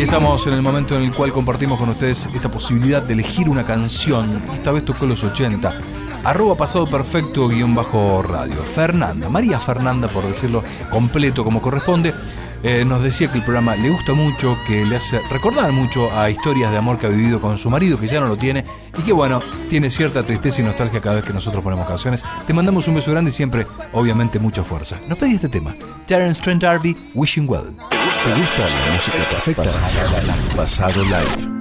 Y estamos en el momento en el cual compartimos con ustedes esta posibilidad de elegir una canción. Esta vez tocó los 80. @pasado perfecto _radio. Fernanda, María Fernanda, por decirlo completo como corresponde, nos decía que el programa le gusta mucho, que le hace recordar mucho a historias de amor que ha vivido con su marido, que ya no lo tiene, y que bueno, tiene cierta tristeza y nostalgia cada vez que nosotros ponemos canciones. Te mandamos un beso grande y siempre, obviamente, mucha fuerza. Nos pedí este tema, Terence Trent D'Arby, Wishing Well. ¿Te gusta la música perfecta? Pasado Live.